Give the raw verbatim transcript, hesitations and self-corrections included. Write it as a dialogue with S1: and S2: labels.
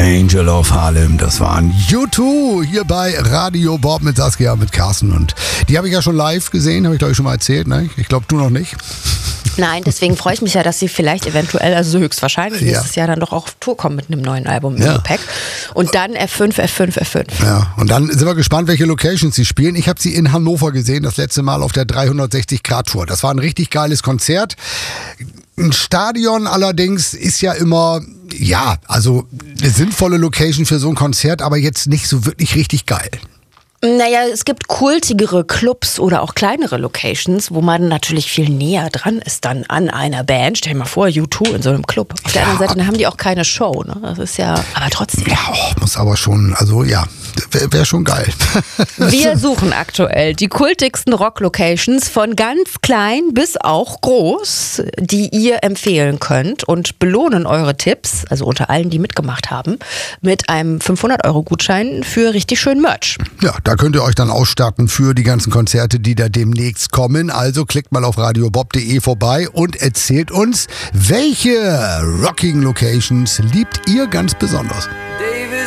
S1: Angel of Harlem, das waren U zwei hier bei Radio Bob mit Saskia, mit Carsten. Und die habe ich ja schon live gesehen, habe ich glaube ich schon mal erzählt, ne? Ich glaube, du noch nicht.
S2: Nein, deswegen freue ich mich ja, dass sie vielleicht eventuell, also höchstwahrscheinlich
S1: Ja.
S2: nächstes Jahr dann doch auch auf Tour kommen mit einem neuen Album im
S1: Ja.
S2: Gepäck. Und dann F fünf, F fünf, F fünf.
S1: Ja, und dann sind wir gespannt, welche Locations sie spielen. Ich habe sie in Hannover gesehen, das letzte Mal auf der dreihundertsechzig Grad Tour. Das war ein richtig geiles Konzert. Ein Stadion allerdings ist ja immer, ja, also eine sinnvolle Location für so ein Konzert, aber jetzt nicht so wirklich richtig geil.
S2: Naja, es gibt kultigere Clubs oder auch kleinere Locations, wo man natürlich viel näher dran ist dann an einer Band. Stell dir mal vor, U zwei in so einem Club. Auf der
S1: Ja.
S2: anderen Seite, dann haben die auch keine Show. Ne? Das ist ja, aber trotzdem.
S1: Ja, oh, muss aber schon, also ja, wäre wär schon geil.
S2: Wir suchen aktuell die kultigsten Rock-Locations von ganz klein bis auch groß, die ihr empfehlen könnt und belohnen eure Tipps, also unter allen, die mitgemacht haben, mit einem fünfhundert Euro Gutschein für richtig schön Merch.
S1: Ja, da könnt ihr euch dann ausstatten für die ganzen Konzerte, die da demnächst kommen. Also klickt mal auf radiobob punkt de vorbei und erzählt uns, welche rocking Locations liebt ihr ganz besonders?